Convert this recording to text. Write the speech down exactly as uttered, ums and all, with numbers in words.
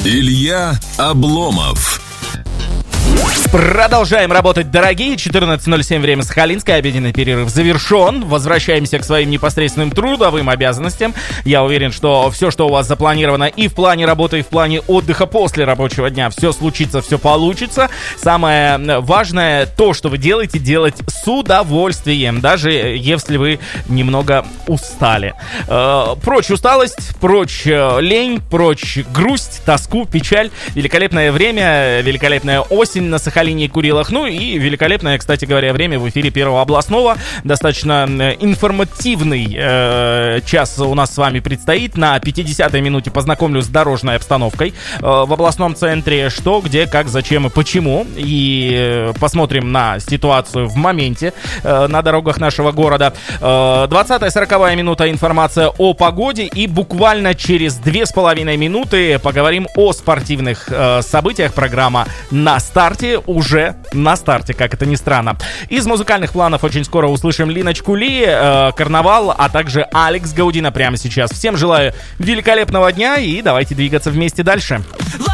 Илья Обломов. Продолжаем работать, дорогие. четырнадцать ноль семь, время Сахалинское. Обеденный перерыв завершен. Возвращаемся к своим непосредственным трудовым обязанностям. Я уверен, что все, что у вас запланировано и в плане работы, и в плане отдыха после рабочего дня, все случится, все получится. Самое важное, то, что вы делаете, делать с удовольствием, даже если вы немного устали. Э, прочь усталость, прочь э, лень, прочь грусть, тоску, печаль. Великолепное время, великолепная осень на Сахалине и Курилах. Ну и великолепное, кстати говоря, время в эфире Первого областного. Достаточно информативный э, час у нас с вами предстоит. На пятидесятой минуте познакомлюсь с дорожной обстановкой э, в областном центре. Что, где, как, зачем и почему. И э, посмотрим на ситуацию в моменте э, на дорогах нашего города. Э, двадцатая-сороковая минута информация о погоде. И буквально через две с половиной минуты поговорим о спортивных э, событиях. Программа «На старте». Уже на старте, как это ни странно. Из музыкальных планов очень скоро услышим Линочку Ли, э, Карнавал, а также Алекс Гаудино прямо сейчас. Всем желаю великолепного дня и давайте двигаться вместе дальше.